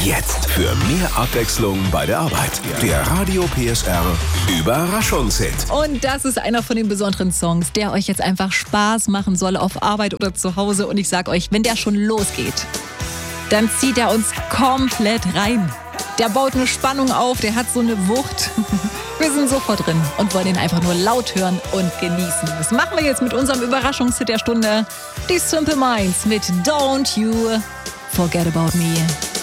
Jetzt für mehr Abwechslung bei der Arbeit. Der Radio PSR Überraschungshit. Und das ist einer von den besonderen Songs, der euch jetzt einfach Spaß machen soll auf Arbeit oder zu Hause. Und ich sag euch, wenn der schon losgeht, dann zieht er uns komplett rein. Der baut eine Spannung auf, der hat so eine Wucht. Wir sind sofort drin und wollen ihn einfach nur laut hören und genießen. Das machen wir jetzt mit unserem Überraschungshit der Stunde. Die Simple Minds mit Don't You Forget About Me.